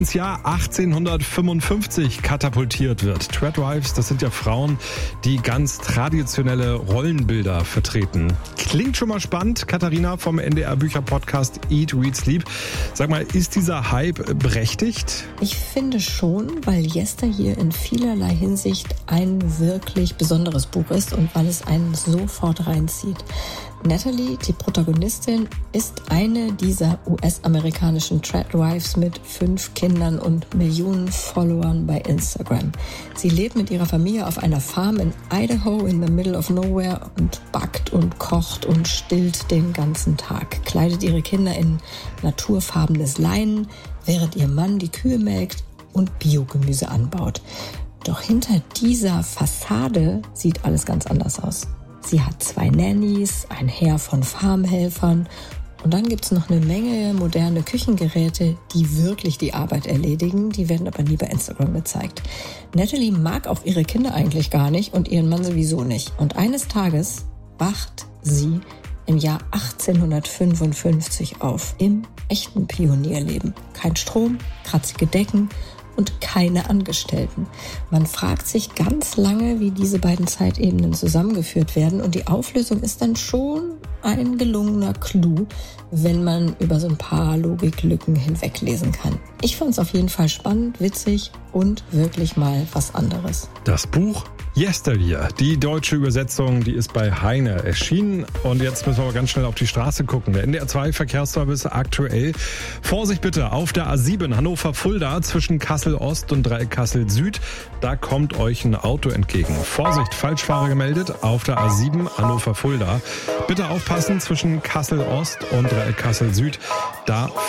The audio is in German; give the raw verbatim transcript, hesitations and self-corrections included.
ins Jahr achtzehnhundertfünfundfünfzig katapultiert wird. Tradwives, das sind ja Frauen, die ganz traditionelle Rollenbilder vertreten. Klingt schon mal spannend, Katharina vom N D R Bücher-Podcast Eat, Read, Sleep. Sag mal, ist dieser Hype berechtigt? Ich finde schon, weil Yesteryear in vielerlei Hinsicht ein wirklich besonderes Buch ist und weil es einen sofort reinzieht. Natalie, die Protagonistin, ist eine dieser U S-amerikanischen Tradwives mit fünf Kindern und Millionen Followern bei Instagram. Sie lebt mit ihrer Familie auf einer Farm in Idaho in the middle of nowhere und backt und kocht und stillt den ganzen Tag, kleidet ihre Kinder in naturfarbenes Leinen, während ihr Mann die Kühe melkt und Biogemüse anbaut. Doch hinter dieser Fassade sieht alles ganz anders aus. Sie hat zwei Nannies, ein Heer von Farmhelfern und dann gibt's noch eine Menge moderne Küchengeräte, die wirklich die Arbeit erledigen. Die werden aber nie bei Instagram gezeigt. Natalie mag auch ihre Kinder eigentlich gar nicht und ihren Mann sowieso nicht. Und eines Tages wacht sie im Jahr achtzehnhundertfünfundfünfzig auf, im echten Pionierleben. Kein Strom, kratzige Decken und keine Angestellten. Man fragt sich ganz lange, wie diese beiden Zeitebenen zusammengeführt werden und die Auflösung ist dann schon ein gelungener Clou, wenn man über so ein paar Logiklücken hinweglesen kann. Ich fand es auf jeden Fall spannend, witzig und wirklich mal was anderes. Das Buch Yesteryear, die deutsche Übersetzung, die ist bei Heine erschienen. Und jetzt müssen wir aber ganz schnell auf die Straße gucken. Der N D R zwei Verkehrsservice aktuell. Vorsicht bitte auf der A sieben Hannover-Fulda zwischen Kassel-Ost und Dreieck Kassel-Süd. Da kommt euch ein Auto entgegen. Vorsicht, Falschfahrer gemeldet auf der A sieben Hannover-Fulda. Bitte aufpassen zwischen Kassel-Ost und Dreieck Kassel-Süd. Da